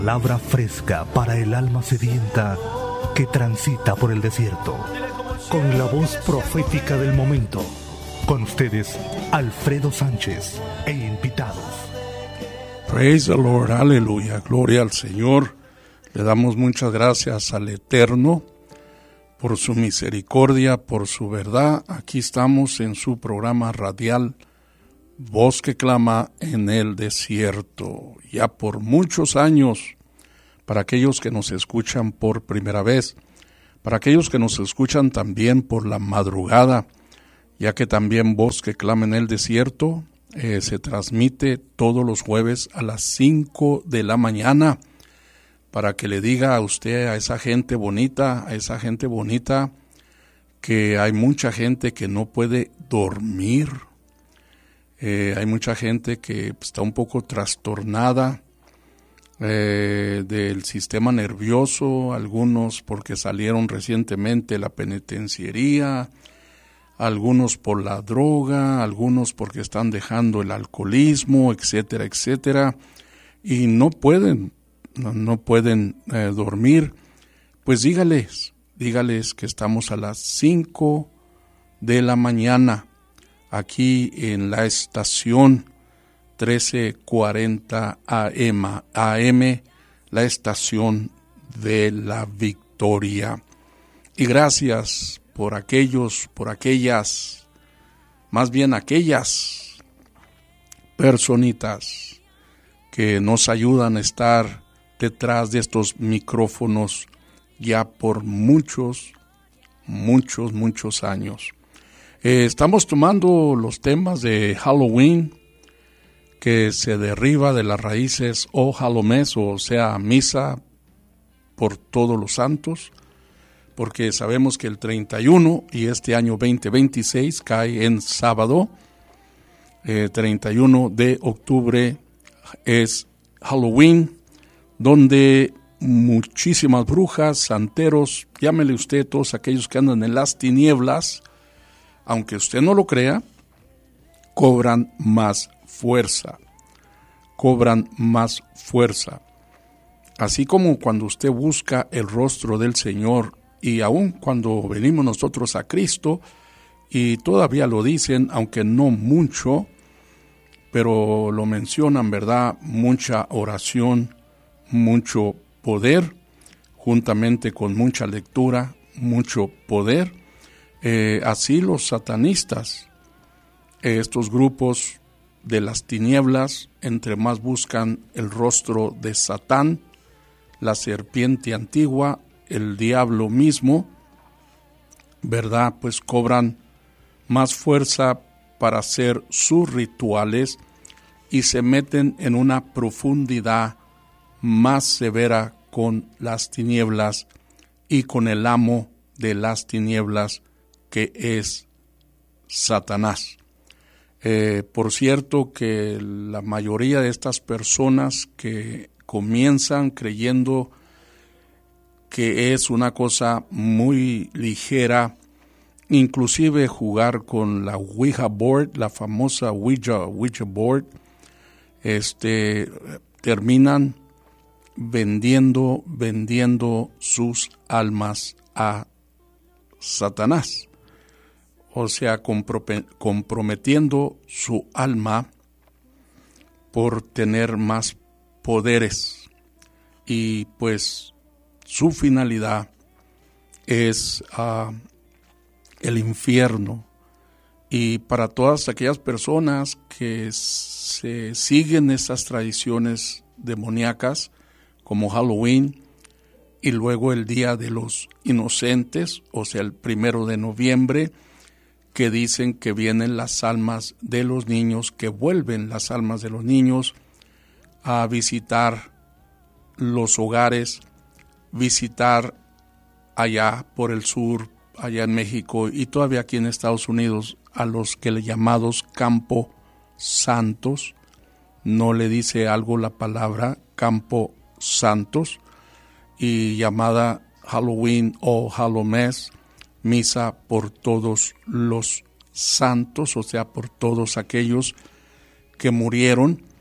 Palabra fresca para el alma sedienta que transita por el desierto. Con la voz profética del momento. Con ustedes, Alfredo Sánchez e invitados. Praise the Lord, aleluya, gloria al Señor. Le damos muchas gracias al Eterno por su misericordia, por su verdad. Aquí estamos en su programa radial, Voz que clama en el desierto, ya por muchos años, para aquellos que nos escuchan por primera vez, para aquellos que nos escuchan también por la madrugada, ya que también Voz que clama en el desierto se transmite todos los jueves a las 5 de la mañana, para que le diga a usted, a esa gente bonita, que hay mucha gente que no puede dormir. Hay mucha gente que está un poco trastornada del sistema nervioso, algunos porque salieron recientemente de la penitenciaría, algunos por la droga, algunos porque están dejando el alcoholismo, etcétera, etcétera, y no pueden dormir. Pues dígales que estamos a las 5 de la mañana, aquí en la estación 1340 AM, la estación de la Victoria. Y gracias por aquellas personitas que nos ayudan a estar detrás de estos micrófonos ya por muchos años. Estamos tomando los temas de Halloween, que se deriva de las raíces o Halomés, o sea, misa por todos los santos, porque sabemos que el 31 y este año 2026 cae en sábado. 31 de octubre es Halloween, donde muchísimas brujas, santeros, llámele usted, todos aquellos que andan en las tinieblas, aunque usted no lo crea, cobran más fuerza. Así como cuando usted busca el rostro del Señor, y aun cuando venimos nosotros a Cristo, y todavía lo dicen, aunque no mucho, pero lo mencionan, ¿verdad? Mucha oración, mucho poder, juntamente con mucha lectura, mucho poder. Así los satanistas, estos grupos de las tinieblas, entre más buscan el rostro de Satán, la serpiente antigua, el diablo mismo, ¿verdad? Pues cobran más fuerza para hacer sus rituales y se meten en una profundidad más severa con las tinieblas y con el amo de las tinieblas, que es Satanás. Por cierto que la mayoría de estas personas que comienzan creyendo que es una cosa muy ligera, inclusive jugar con la Ouija board, la famosa Ouija board, terminan vendiendo sus almas a Satanás. O sea, comprometiendo su alma por tener más poderes. Y pues su finalidad es el infierno. Y para todas aquellas personas que se siguen esas tradiciones demoníacas, como Halloween, y luego el Día de los Inocentes, o sea, el 1 de noviembre, que dicen que vienen las almas de los niños, que vuelven las almas de los niños a visitar los hogares, visitar allá por el sur, allá en México y todavía aquí en Estados Unidos, a los que le llamados Campo Santos. No le dice algo la palabra Campo Santos, y llamada Halloween o Hallowmés, misa por todos los santos, o sea, por todos aquellos que murieron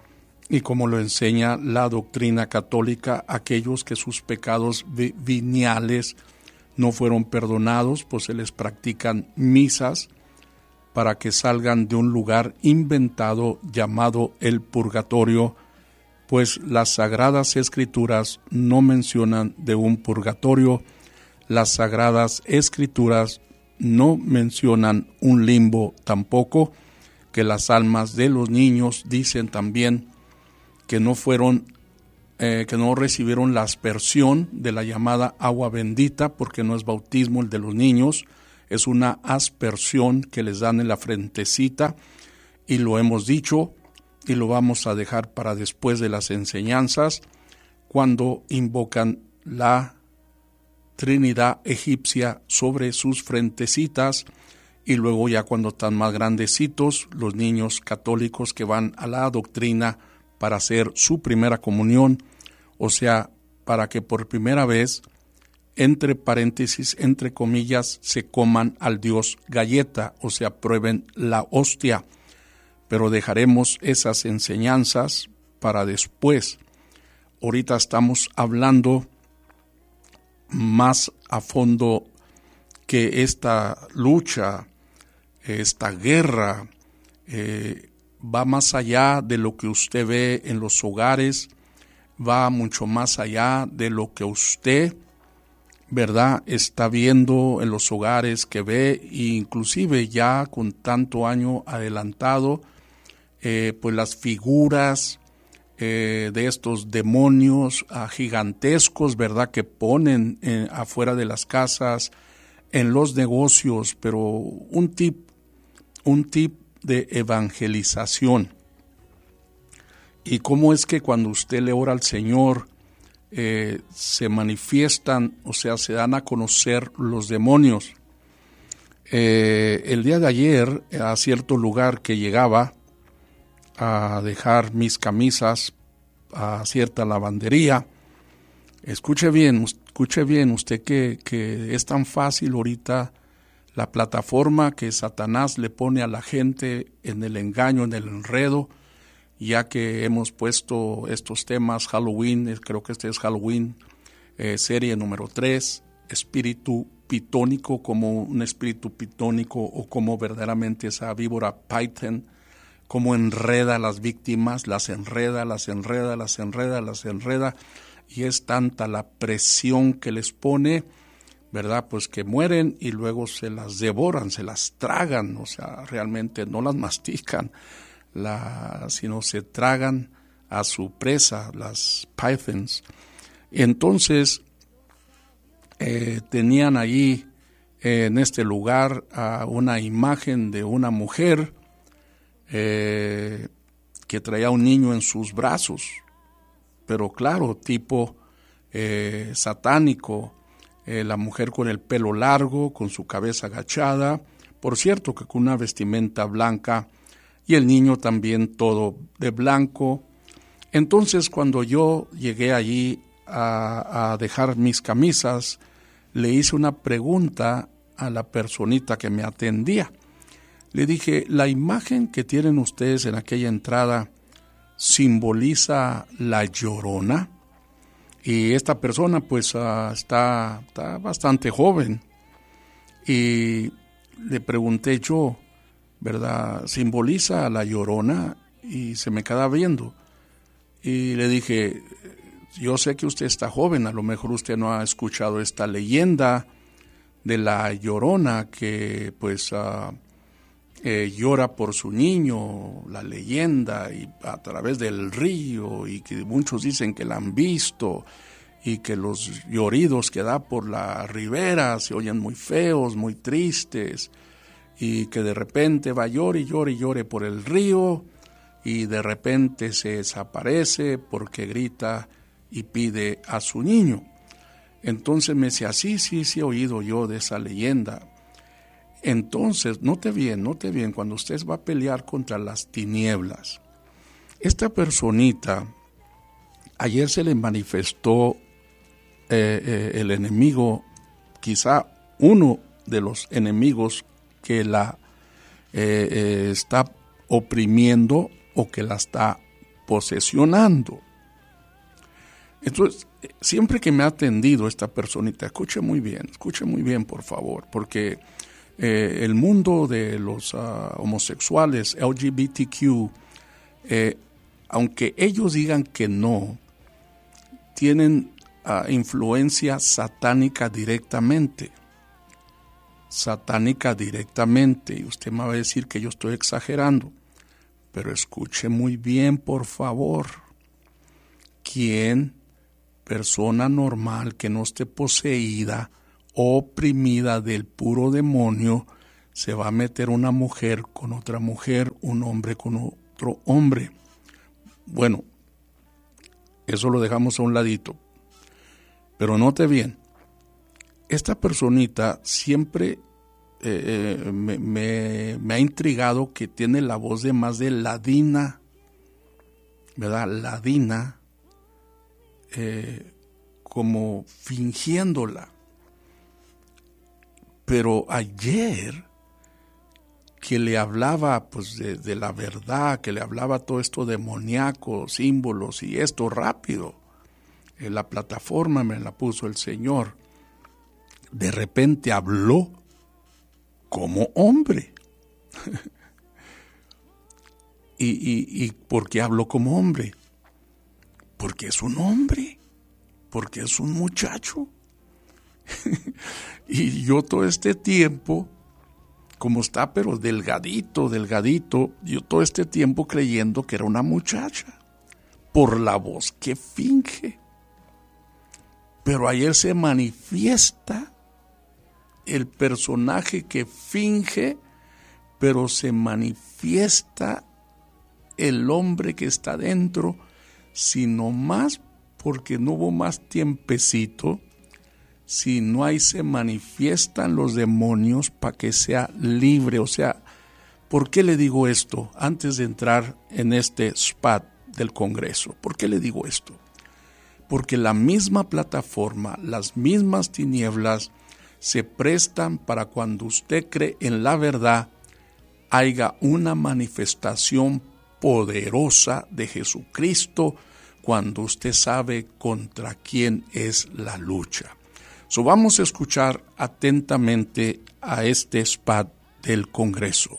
y como lo enseña la doctrina católica, aquellos que sus pecados veniales no fueron perdonados, pues se les practican misas para que salgan de un lugar inventado llamado el purgatorio, pues las Sagradas Escrituras no mencionan de un purgatorio, las Sagradas Escrituras no mencionan un limbo tampoco, que las almas de los niños dicen también que no recibieron la aspersión de la llamada agua bendita, porque no es bautismo el de los niños, es una aspersión que les dan en la frentecita, y lo hemos dicho y lo vamos a dejar para después de las enseñanzas, cuando invocan la Trinidad egipcia sobre sus frentecitas, y luego ya cuando están más grandecitos, los niños católicos que van a la doctrina para hacer su primera comunión, o sea, para que por primera vez, entre paréntesis, entre comillas, se coman al Dios galleta, o sea, prueben la hostia. Pero dejaremos esas enseñanzas para después. Ahorita estamos hablando más a fondo que esta lucha, esta guerra, va más allá de lo que usted ve en los hogares, va mucho más allá de lo que usted, ¿verdad?, está viendo en los hogares que ve, e inclusive ya con tanto año adelantado, pues las figuras de estos demonios gigantescos, ¿verdad?, que ponen afuera de las casas, en los negocios, pero un tip de evangelización. Y cómo es que cuando usted le ora al Señor, se manifiestan, o sea, se dan a conocer los demonios. El día de ayer, a cierto lugar que llegaba a dejar mis camisas a cierta lavandería, escuche bien usted que es tan fácil ahorita la plataforma que Satanás le pone a la gente en el engaño, en el enredo, ya que hemos puesto estos temas, Halloween, creo que este es Halloween, serie número 3, espíritu pitónico, como un espíritu pitónico o como verdaderamente esa víbora Python, como enreda a las víctimas, las enreda, y es tanta la presión que les pone, ¿verdad?, pues que mueren y luego se las devoran, se las tragan, o sea, realmente no las mastican, sino se tragan a su presa, las pythons. Entonces, tenían allí en este lugar una imagen de una mujer que traía un niño en sus brazos, pero claro, tipo satánico, la mujer con el pelo largo, con su cabeza agachada, por cierto que con una vestimenta blanca, y el niño también todo de blanco. Entonces cuando yo llegué allí a dejar mis camisas, le hice una pregunta a la personita que me atendía. Le dije, ¿la imagen que tienen ustedes en aquella entrada simboliza la Llorona? Y esta persona pues está bastante joven, y le pregunté yo, ¿verdad?, ¿simboliza a la Llorona? Y se me queda viendo, y le dije, yo sé que usted está joven, a lo mejor usted no ha escuchado esta leyenda de la Llorona que pues llora por su niño, la leyenda, y a través del río, y que muchos dicen que la han visto, y que los lloridos que da por la ribera se oyen muy feos, muy tristes, y que de repente va llore por el río, y de repente se desaparece porque grita y pide a su niño. Entonces me decía, sí he oído yo de esa leyenda. Entonces, note bien, cuando usted va a pelear contra las tinieblas, esta personita, ayer se le manifestó el enemigo, quizá uno de los enemigos que la está oprimiendo o que la está posesionando. Entonces, siempre que me ha atendido esta personita, escuche muy bien, por favor, porque el mundo de los homosexuales, LGBTQ, aunque ellos digan que no, tienen influencia satánica directamente. Y usted me va a decir que yo estoy exagerando, pero escuche muy bien, por favor. ¿Quién, persona normal que no esté poseída, oprimida del puro demonio, se va a meter una mujer con otra mujer, un hombre con otro hombre? Bueno, eso lo dejamos a un ladito. Pero note bien, esta personita siempre me ha intrigado que tiene la voz de más de ladina, ¿verdad? Ladina, como fingiéndola. Pero ayer que le hablaba pues de la verdad, que le hablaba todo esto demoníaco, símbolos y esto rápido, en la plataforma me la puso el Señor, de repente habló como hombre. ¿Y por qué habló como hombre? Porque es un hombre, porque es un muchacho. Y yo todo este tiempo, como está pero delgadito, yo todo este tiempo creyendo que era una muchacha, por la voz que finge. Pero ayer se manifiesta el personaje que finge, pero se manifiesta el hombre que está dentro, sino más porque no hubo más tiempecito. Si no hay, se manifiestan los demonios para que sea libre. O sea, ¿por qué le digo esto antes de entrar en este spot del Congreso? ¿Por qué le digo esto? Porque la misma plataforma, las mismas tinieblas se prestan para cuando usted cree en la verdad, haya una manifestación poderosa de Jesucristo cuando usted sabe contra quién es la lucha. So, vamos a escuchar atentamente a este spot del Congreso.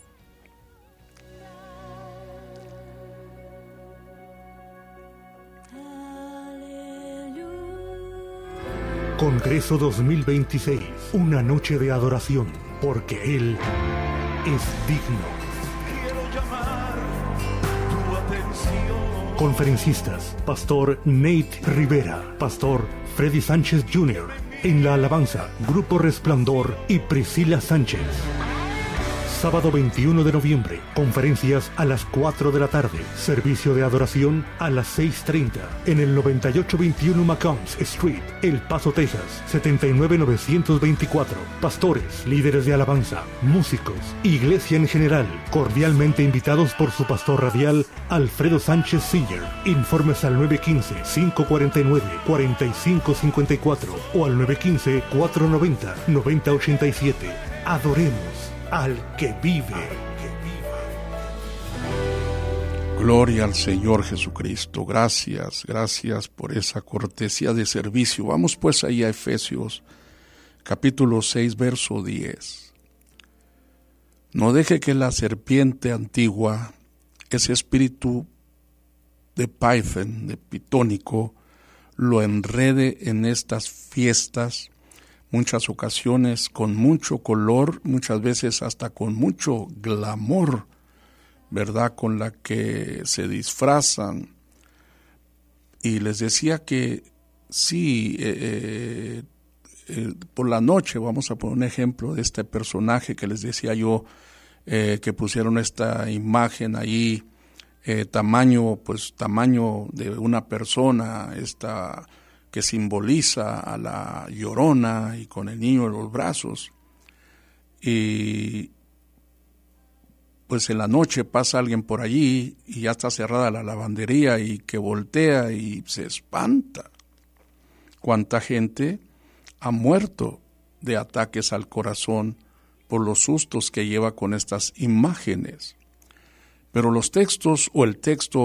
Congreso 2026, una noche de adoración, porque Él es digno. Quiero llamar tu atención. Conferencistas, Pastor Nate Rivera, Pastor Freddy Sánchez Jr., en la alabanza, Grupo Resplandor y Priscila Sánchez. Sábado 21 de noviembre, conferencias a las 4 de la tarde, servicio de adoración a las 6:30 en el 9821 McCombs Street, El Paso, Texas, 79924. Pastores, líderes de alabanza, músicos, iglesia en general, cordialmente invitados por su pastor radial, Alfredo Sánchez Sr. Informes al 915-549-4554 o al 915-490-9087. Adoremos al que vive. Gloria al Señor Jesucristo. Gracias por esa cortesía de servicio. Vamos pues ahí a Efesios capítulo 6, verso 10. No deje que la serpiente antigua, ese espíritu de Python, de pitónico, lo enrede en estas fiestas, muchas ocasiones con mucho color, muchas veces hasta con mucho glamour, ¿verdad?, con la que se disfrazan. Y les decía que sí, por la noche, vamos a poner un ejemplo de este personaje que les decía yo, que pusieron esta imagen ahí, tamaño de una persona, que simboliza a la Llorona y con el niño en los brazos. Y pues en la noche pasa alguien por allí y ya está cerrada la lavandería y que voltea y se espanta. ¿Cuánta gente ha muerto de ataques al corazón por los sustos que lleva con estas imágenes? Pero los textos o el texto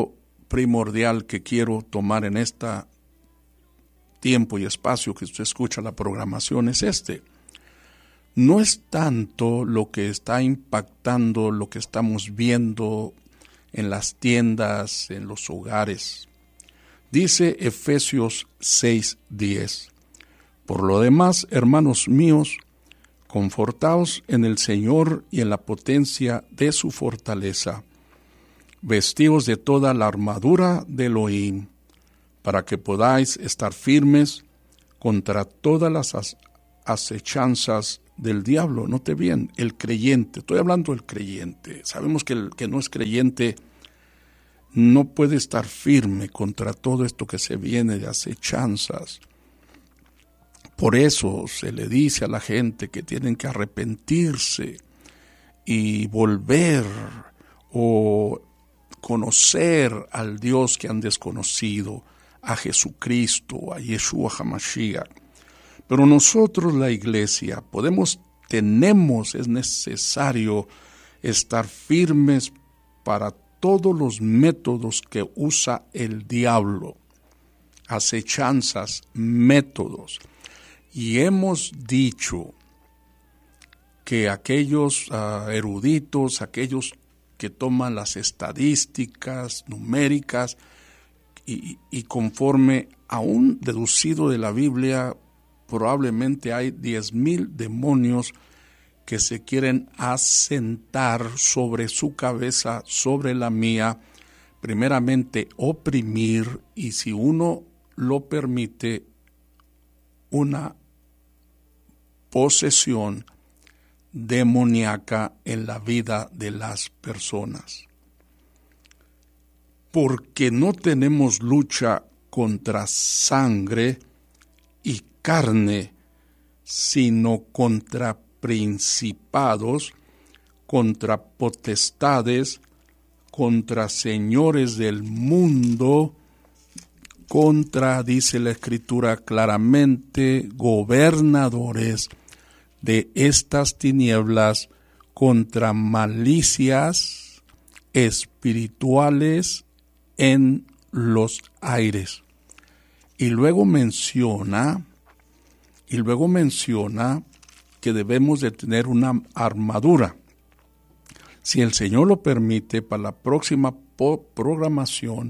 primordial que quiero tomar en este tiempo y espacio que usted escucha la programación es este. No es tanto lo que está impactando, lo que estamos viendo en las tiendas, en los hogares. Dice Efesios 6:10, por lo demás, hermanos míos, confortaos en el Señor y en la potencia de su fortaleza, vestidos de toda la armadura de Elohim, para que podáis estar firmes contra todas las acechanzas del diablo. Note bien, el creyente, estoy hablando del creyente. Sabemos que el que no es creyente no puede estar firme contra todo esto que se viene de acechanzas. Por eso se le dice a la gente que tienen que arrepentirse y volver o conocer al Dios que han desconocido, a Jesucristo, a Yeshua HaMashiach. Pero nosotros, la iglesia, es necesario estar firmes para todos los métodos que usa el diablo, acechanzas, métodos. Y hemos dicho que aquellos eruditos, aquellos que toman las estadísticas numéricas y conforme a un deducido de la Biblia, probablemente hay 10,000 demonios que se quieren asentar sobre su cabeza, sobre la mía, primeramente oprimir y, si uno lo permite, una posesión demoníaca en la vida de las personas. Porque no tenemos lucha contra sangre y carne, sino contra principados, contra potestades, contra señores del mundo, contra, dice la Escritura claramente, gobernadores de estas tinieblas, contra malicias espirituales en los aires. Y luego menciona que debemos de tener una armadura. Si el Señor lo permite, para la próxima programación,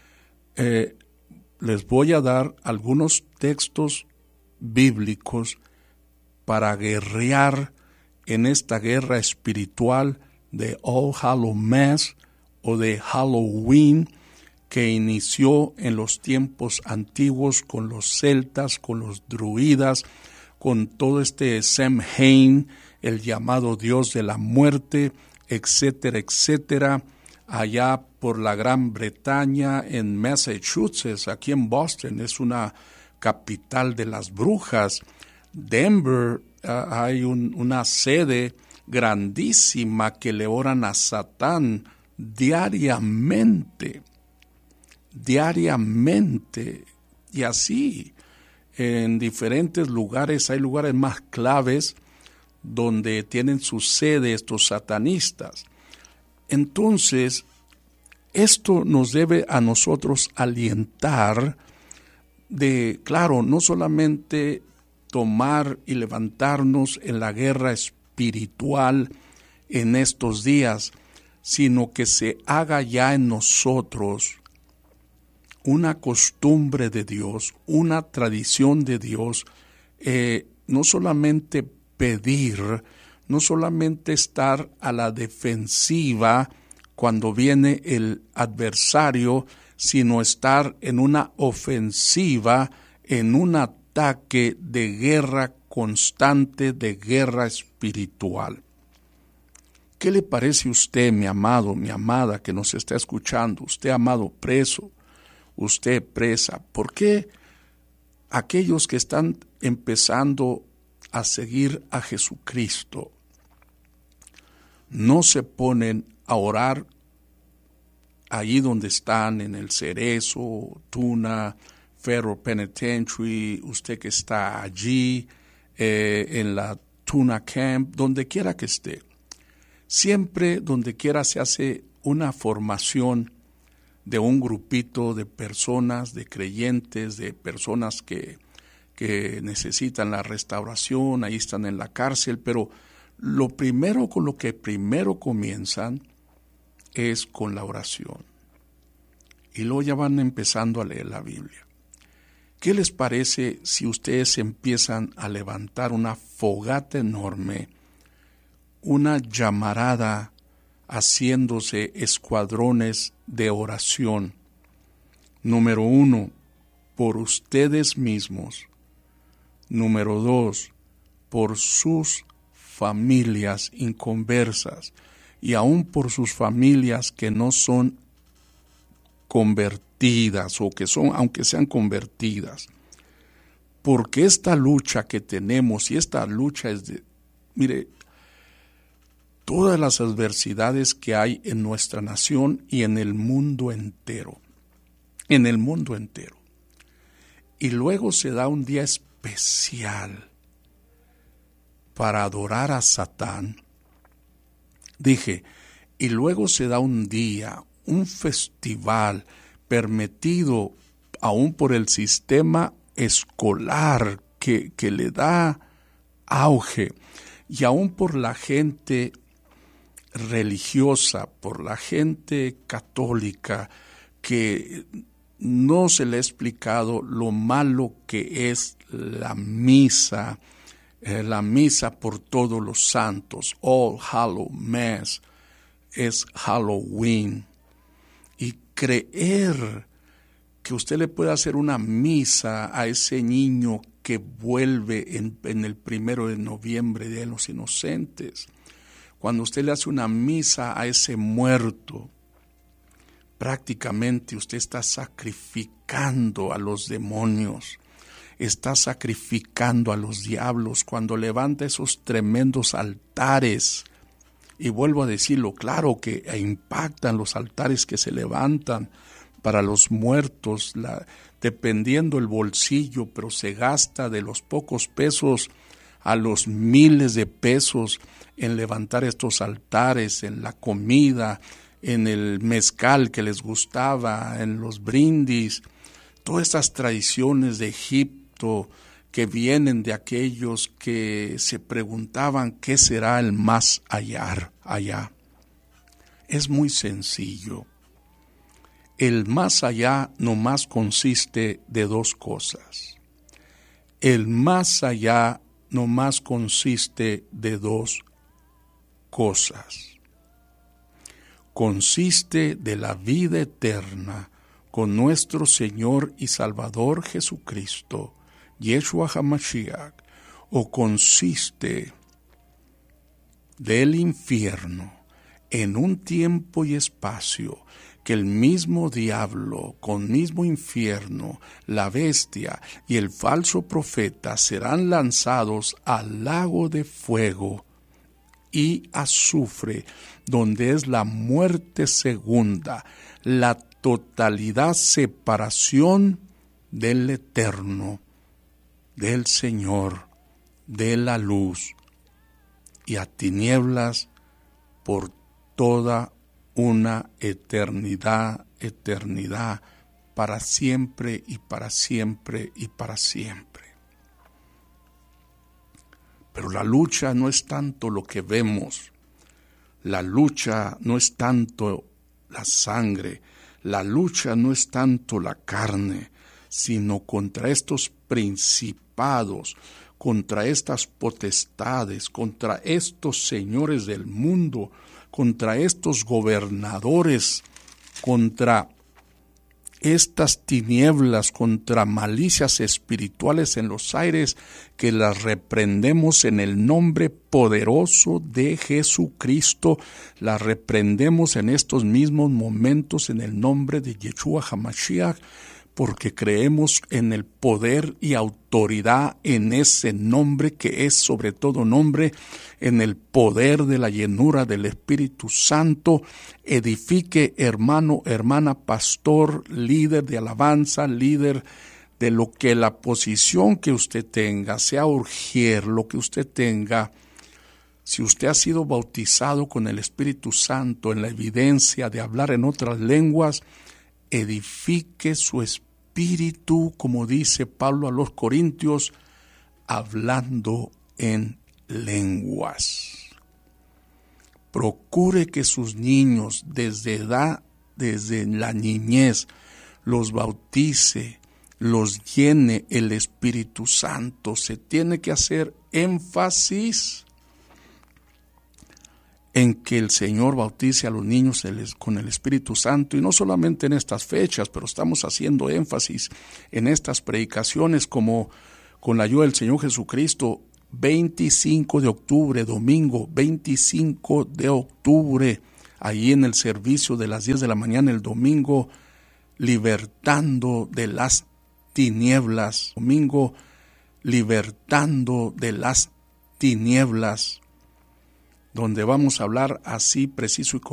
les voy a dar algunos textos bíblicos para guerrear en esta guerra espiritual de All Hallows Mass o de Halloween, que inició en los tiempos antiguos con los celtas, con los druidas, con todo este Samhain, el llamado Dios de la muerte, etcétera, etcétera, allá por la Gran Bretaña, en Massachusetts, aquí en Boston, es una capital de las brujas. Denver, hay una sede grandísima que le oran a Satán diariamente, y así en diferentes lugares. Hay lugares más claves donde tienen su sede estos satanistas. Entonces, esto nos debe a nosotros alientar de, claro, no solamente tomar y levantarnos en la guerra espiritual en estos días, sino que se haga ya en nosotros una costumbre de Dios, una tradición de Dios, no solamente pedir, no solamente estar a la defensiva cuando viene el adversario, sino estar en una ofensiva, en un ataque de guerra constante, de guerra espiritual. ¿Qué le parece a usted, mi amado, mi amada, que nos está escuchando? Usted, amado preso, usted presa. ¿Por qué aquellos que están empezando a seguir a Jesucristo no se ponen a orar allí donde están, en el Cerezo, Tuna, Federal Penitentiary, usted que está allí, en la Tuna Camp, donde quiera que esté? Siempre, donde quiera, se hace una formación de un grupito de personas, de creyentes, de personas que necesitan la restauración, ahí están en la cárcel, pero lo primero con lo que primero comienzan es con la oración. Y luego ya van empezando a leer la Biblia. ¿Qué les parece si ustedes empiezan a levantar una fogata enorme, una llamarada, haciéndose escuadrones de oración? Número 1, por ustedes mismos. Número 2, por sus familias inconversas y aún por sus familias que no son convertidas o que son, aunque sean convertidas. Porque esta lucha que tenemos, y esta lucha es de, mire, todas las adversidades que hay en nuestra nación y en el mundo entero. En el mundo entero. Y luego se da un día especial para adorar a Satán. Dije, y luego se da un día, un festival permitido aún por el sistema escolar que le da auge, y aún por la gente religiosa, por la gente católica, que no se le ha explicado lo malo que es la misa por todos los santos, All Hallow Mass, es Halloween. Y creer que usted le puede hacer una misa a ese niño que vuelve en el 1 de noviembre, Día de los Inocentes, cuando usted le hace una misa a ese muerto, prácticamente usted está sacrificando a los demonios, está sacrificando a los diablos cuando levanta esos tremendos altares. Y vuelvo a decirlo, claro que impactan los altares que se levantan para los muertos, dependiendo el bolsillo, pero se gasta de los pocos pesos a los miles de pesos en levantar estos altares, en la comida, en el mezcal que les gustaba, en los brindis, todas estas tradiciones de Egipto que vienen de aquellos que se preguntaban qué será el más allá. Es muy sencillo. El más allá nomás consiste de dos cosas. El más allá nomás consiste de dos cosas. Consiste de la vida eterna con nuestro Señor y Salvador Jesucristo, Yeshua HaMashiach, o consiste del infierno en un tiempo y espacio que el mismo diablo, con mismo infierno, la bestia y el falso profeta serán lanzados al lago de fuego y azufre, donde es la muerte segunda, la totalidad separación del Eterno, del Señor, de la luz, y a tinieblas por toda una eternidad, para siempre y para siempre y para siempre. Pero la lucha no es tanto lo que vemos, la lucha no es tanto la sangre, la lucha no es tanto la carne, sino contra estos principados, contra estas potestades, contra estos señores del mundo, contra estos gobernadores, contra estas tinieblas, contra malicias espirituales en los aires, que las reprendemos en el nombre poderoso de Jesucristo, las reprendemos en estos mismos momentos en el nombre de Yeshua HaMashiach, porque creemos en el poder y autoridad en ese nombre que es sobre todo nombre, en el poder de la llenura del Espíritu Santo. Edifique, hermano, hermana, pastor, líder de alabanza, líder de lo que la posición que usted tenga, sea urgier, lo que usted tenga. Si usted ha sido bautizado con el Espíritu Santo en la evidencia de hablar en otras lenguas, edifique su espíritu, como dice Pablo a los Corintios, hablando en lenguas. Procure que sus niños desde la niñez los bautice, los llene el Espíritu Santo. Se tiene que hacer énfasis en que el Señor bautice a los niños con el Espíritu Santo, y no solamente en estas fechas, pero estamos haciendo énfasis en estas predicaciones como con la ayuda del Señor Jesucristo. 25 de octubre, domingo 25 de octubre, ahí en el servicio de las 10 de la mañana el domingo, libertando de las tinieblas, domingo libertando de las tinieblas, donde vamos a hablar así preciso y